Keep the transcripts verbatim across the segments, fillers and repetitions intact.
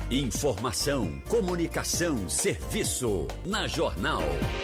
Informação, comunicação, serviço. Na Jornal.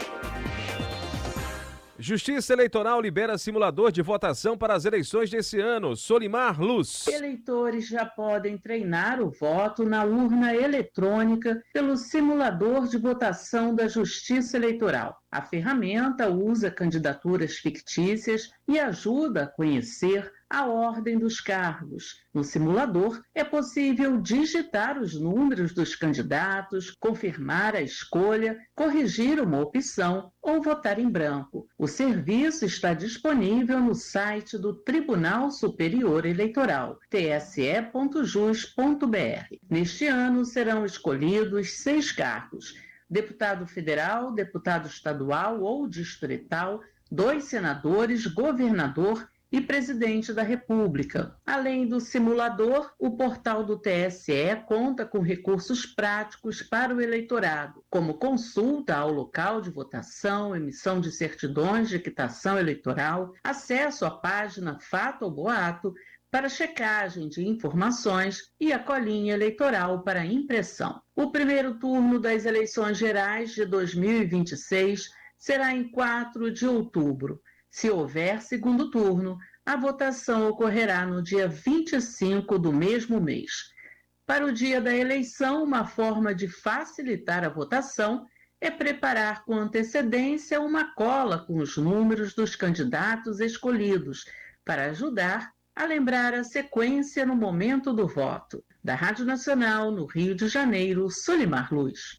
Justiça Eleitoral libera simulador de votação para as eleições desse ano. Solimar Luz. Eleitores já podem treinar o voto na urna eletrônica pelo simulador de votação da Justiça Eleitoral. A ferramenta usa candidaturas fictícias e ajuda a conhecer a ordem dos cargos. No simulador, é possível digitar os números dos candidatos, confirmar a escolha, corrigir uma opção ou votar em branco. O serviço está disponível no site do Tribunal Superior Eleitoral, t s e ponto jus ponto b r. Neste ano serão escolhidos seis cargos: deputado federal, deputado estadual ou distrital, dois senadores, governador e presidente da República. Além do simulador, o portal do T S E conta com recursos práticos para o eleitorado, como consulta ao local de votação, emissão de certidões de quitação eleitoral, acesso à página Fato ou Boato para checagem de informações e a colinha eleitoral para impressão. O primeiro turno das eleições gerais de dois mil e vinte e seis será em quatro de outubro. Se houver segundo turno, a votação ocorrerá no dia vinte e cinco do mesmo mês. Para o dia da eleição, uma forma de facilitar a votação é preparar com antecedência uma cola com os números dos candidatos escolhidos, para ajudar a lembrar a sequência no momento do voto. Da Rádio Nacional, no Rio de Janeiro, Solimar Luz.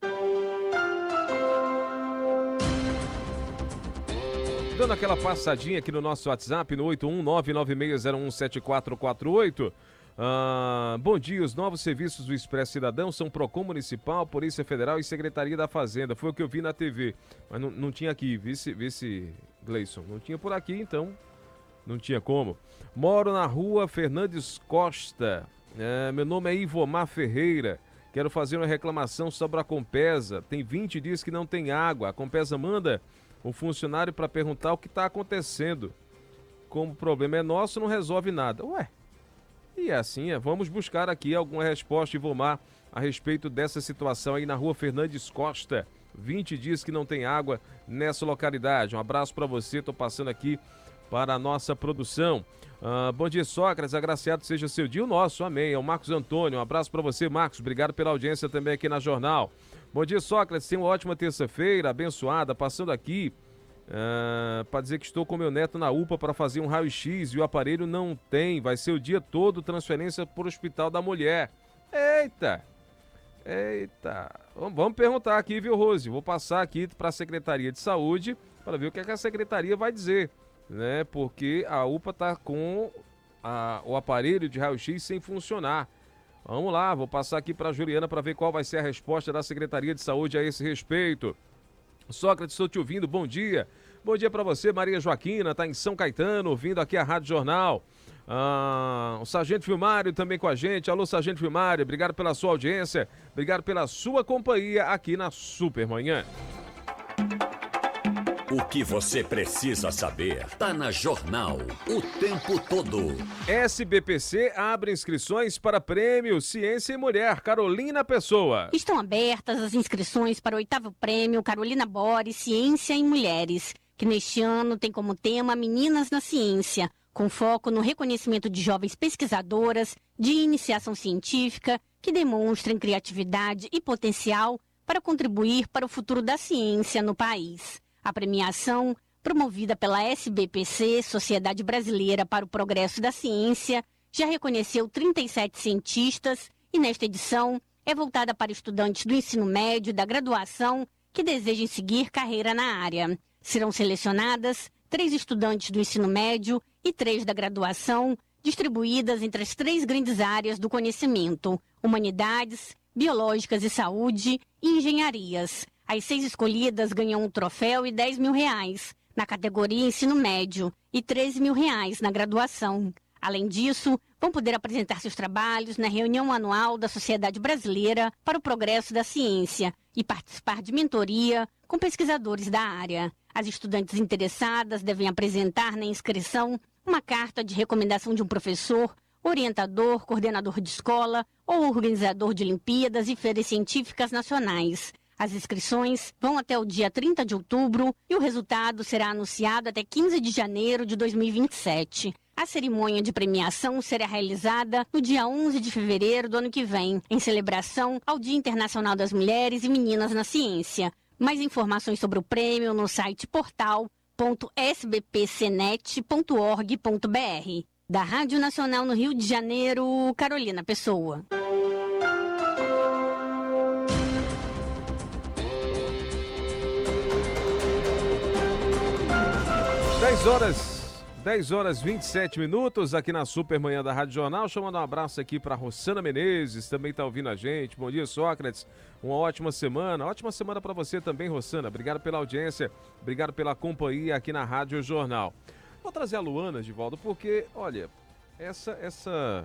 Dando aquela passadinha aqui no nosso WhatsApp, no oito um nove nove seis zero um sete quatro quatro oito. Ah, bom dia, os novos serviços do Expresso Cidadão são Procon Municipal, Polícia Federal e Secretaria da Fazenda. Foi o que eu vi na T V, mas não, não tinha aqui, vice, vice Gleison. Não tinha por aqui, então não tinha como. Moro na rua Fernandes Costa. É, meu nome é Ivomar Ferreira. Quero fazer uma reclamação sobre a Compesa. Tem vinte dias que não tem água. A Compesa manda um funcionário para perguntar o que está acontecendo. Como o problema é nosso, não resolve nada. Ué, e é assim, é. Vamos buscar aqui alguma resposta, Ivomar, a respeito dessa situação aí na rua Fernandes Costa. vinte dias que não tem água nessa localidade. Um abraço para você, estou passando aqui para a nossa produção. Ah, bom dia, Sócrates, agraciado seja seu dia, o nosso, amém. É o Marcos Antônio, um abraço para você, Marcos, obrigado pela audiência também aqui na Jornal. Bom dia, Sócrates, tenha uma ótima terça-feira, abençoada, passando aqui ah, para dizer que estou com meu neto na U P A para fazer um raio-x e o aparelho não tem, vai ser o dia todo transferência para o Hospital da Mulher. Eita, eita, vamos, vamos perguntar aqui, viu, Rose? Vou passar aqui para a Secretaria de Saúde para ver o que, é que a Secretaria vai dizer, né? Porque a U P A está com a, o aparelho de raio-x sem funcionar. Vamos lá, vou passar aqui para a Juliana para ver qual vai ser a resposta da Secretaria de Saúde a esse respeito. Sócrates, estou te ouvindo, bom dia. Bom dia para você, Maria Joaquina, está em São Caetano, ouvindo aqui a Rádio Jornal. Ah, o Sargento Filmário também com a gente. Alô, Sargento Filmário, obrigado pela sua audiência, obrigado pela sua companhia aqui na Supermanhã. O que você precisa saber está na Jornal o tempo todo. S B P C abre inscrições para prêmio Ciência e Mulher. Carolina Pessoa. Estão abertas as inscrições para o oitavo prêmio Carolina Boris Ciência em Mulheres, que neste ano tem como tema Meninas na Ciência, com foco no reconhecimento de jovens pesquisadoras de iniciação científica que demonstrem criatividade e potencial para contribuir para o futuro da ciência no país. A premiação, promovida pela S B P C, Sociedade Brasileira para o Progresso da Ciência, já reconheceu trinta e sete cientistas e, nesta edição, é voltada para estudantes do ensino médio e da graduação que desejem seguir carreira na área. Serão selecionadas três estudantes do ensino médio e três da graduação, distribuídas entre as três grandes áreas do conhecimento: humanidades, biológicas e saúde e engenharias. As seis escolhidas ganham um troféu e dez mil reais na categoria ensino médio e treze mil reais na graduação. Além disso, vão poder apresentar seus trabalhos na reunião anual da Sociedade Brasileira para o Progresso da Ciência e participar de mentoria com pesquisadores da área. As estudantes interessadas devem apresentar na inscrição uma carta de recomendação de um professor orientador, coordenador de escola ou organizador de Olimpíadas e feiras científicas nacionais. As inscrições vão até o dia trinta de outubro e o resultado será anunciado até quinze de janeiro de dois mil e vinte e sete. A cerimônia de premiação será realizada no dia onze de fevereiro do ano que vem, em celebração ao Dia Internacional das Mulheres e Meninas na Ciência. Mais informações sobre o prêmio no site portal ponto s b p c net ponto org ponto b r. Da Rádio Nacional no Rio de Janeiro, Carolina Pessoa. dez horas, dez horas e vinte e sete minutos aqui na Supermanhã da Rádio Jornal. Chamando um abraço aqui para Rossana Menezes, também está ouvindo a gente. Bom dia, Sócrates. Uma ótima semana. Ótima semana para você também, Rossana. Obrigado pela audiência, obrigado pela companhia aqui na Rádio Jornal. Vou trazer a Luana de volta porque, olha, essa, essa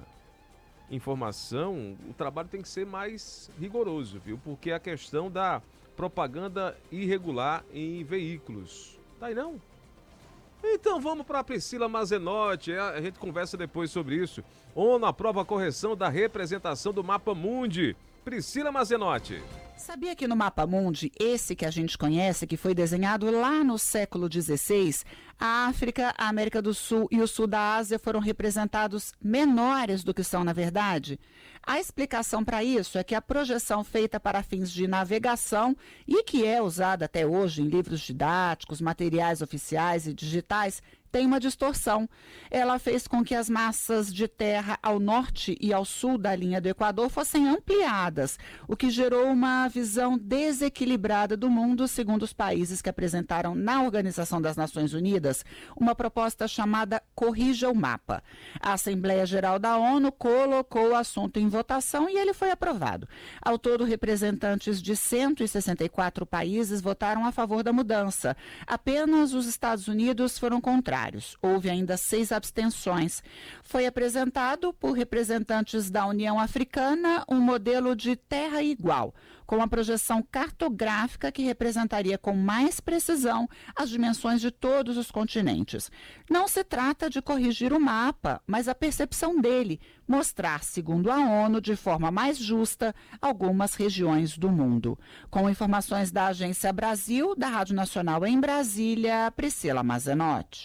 informação, o trabalho tem que ser mais rigoroso, viu? Porque a questão da propaganda irregular em veículos. Tá aí não? Então vamos para a Priscila Mazenotti, a gente conversa depois sobre isso. ONU aprova a correção da representação do Mapa Mundi. Priscila Mazenotti. Sabia que no Mapa Mundi, esse que a gente conhece, que foi desenhado lá no século dezesseis, a África, a América do Sul e o Sul da Ásia foram representados menores do que são na verdade? A explicação para isso é que a projeção feita para fins de navegação e que é usada até hoje em livros didáticos, materiais oficiais e digitais, tem uma distorção. Ela fez com que as massas de terra ao norte e ao sul da linha do Equador fossem ampliadas, o que gerou uma visão desequilibrada do mundo, segundo os países que apresentaram na Organização das Nações Unidas uma proposta chamada Corrija o Mapa. A Assembleia Geral da ONU colocou o assunto em votação e ele foi aprovado. Ao todo, representantes de cento e sessenta e quatro países votaram a favor da mudança. Apenas os Estados Unidos foram contrários. Houve ainda seis abstenções. Foi apresentado por representantes da União Africana um modelo de terra igual, com uma projeção cartográfica que representaria com mais precisão as dimensões de todos os continentes. Não se trata de corrigir o mapa, mas a percepção dele, mostrar, segundo a ONU, de forma mais justa, algumas regiões do mundo. Com informações da Agência Brasil, da Rádio Nacional em Brasília, Priscila Mazenotti.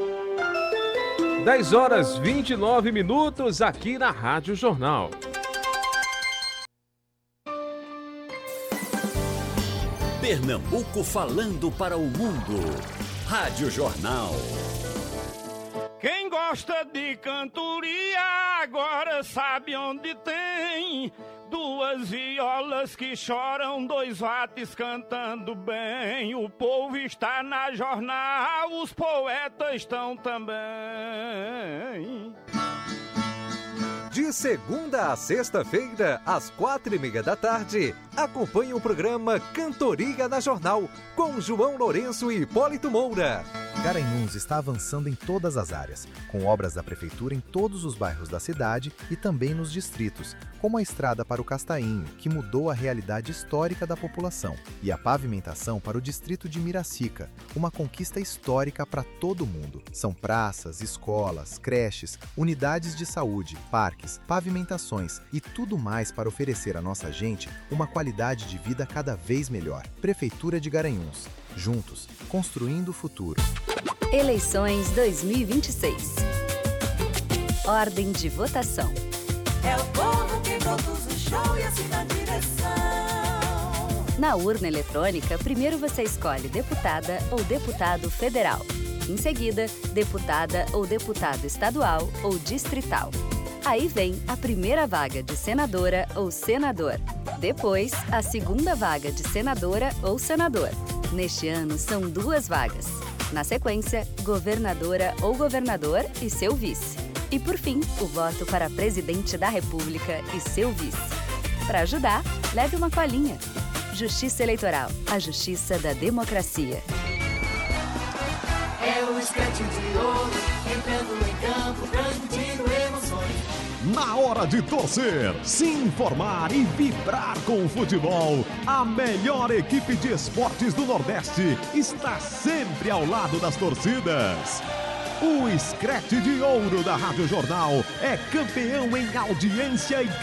dez horas e vinte e nove minutos aqui na Rádio Jornal. Pernambuco falando para o mundo. Rádio Jornal. Quem gosta de cantoria agora sabe onde tem duas violas que choram, dois vates cantando bem. O povo está na jornal, os poetas estão também. De segunda a sexta-feira, às quatro e meia da tarde, acompanhe o programa Cantoria na Jornal, com João Lourenço e Hipólito Moura. Garanhuns está avançando em todas as áreas, com obras da Prefeitura em todos os bairros da cidade e também nos distritos, como a estrada para o Castainho, que mudou a realidade histórica da população, e a pavimentação para o distrito de Miracica, uma conquista histórica para todo mundo. São praças, escolas, creches, unidades de saúde, parques, pavimentações e tudo mais para oferecer à nossa gente uma qualidade de vida cada vez melhor. Prefeitura de Garanhuns. Juntos, construindo o futuro. Eleições dois mil e vinte e seis. Ordem de votação. É o povo que produz o show e assim na direção. Na urna eletrônica, primeiro você escolhe deputada ou deputado federal. Em seguida, deputada ou deputado estadual ou distrital. Aí vem a primeira vaga de senadora ou senador. Depois, a segunda vaga de senadora ou senador. Neste ano, são duas vagas. Na sequência, governadora ou governador e seu vice. E, por fim, o voto para presidente da República e seu vice. Para ajudar, leve uma colinha. Justiça Eleitoral, a justiça da democracia. É o escrete de ouro, entrando em campo, transmitindo emoções. Na hora de torcer, se informar e vibrar com o futebol, a melhor equipe de esportes do Nordeste está sempre ao lado das torcidas. O Scratch de Ouro da Rádio Jornal é campeão em audiência e